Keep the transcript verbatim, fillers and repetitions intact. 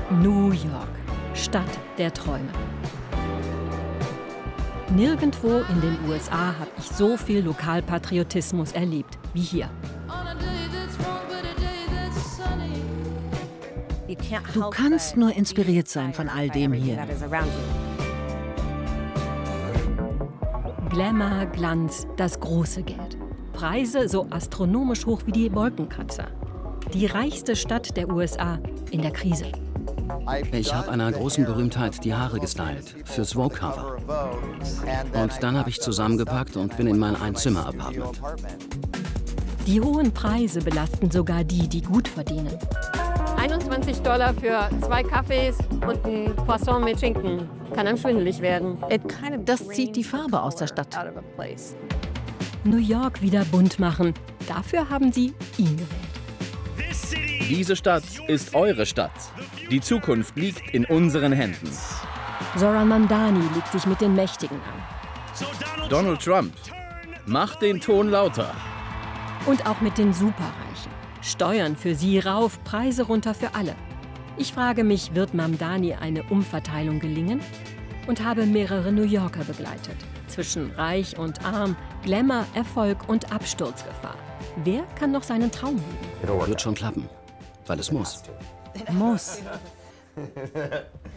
New York, Stadt der Träume. Nirgendwo in den U S A habe ich so viel Lokalpatriotismus erlebt wie hier. Du kannst nur inspiriert sein von all dem hier. Glamour, Glanz, das große Geld. Preise so astronomisch hoch wie die Wolkenkratzer. Die reichste Stadt der U S A in der Krise. Ich habe einer großen Berühmtheit die Haare gestylt, fürs Vogue-Cover. Und dann habe ich zusammengepackt und bin in mein Einzimmer-Apartment. Die hohen Preise belasten sogar die, die gut verdienen. einundzwanzig Dollar für zwei Kaffees und ein Croissant mit Schinken. Kann einem schwindelig werden. Das zieht die Farbe aus der Stadt. New York wieder bunt machen. Dafür haben sie ihn gewählt. Diese Stadt ist eure Stadt. Die Zukunft liegt in unseren Händen. Zoran Mamdani legt sich mit den Mächtigen an. Donald Trump, macht den Ton lauter. Und auch mit den Superreichen. Steuern für sie rauf, Preise runter für alle. Ich frage mich, wird Mamdani eine Umverteilung gelingen? Und habe mehrere New Yorker begleitet. Zwischen Reich und Arm, Glamour, Erfolg und Absturzgefahr. Wer kann noch seinen Traum leben? Wird schon klappen, weil es muss. Muss.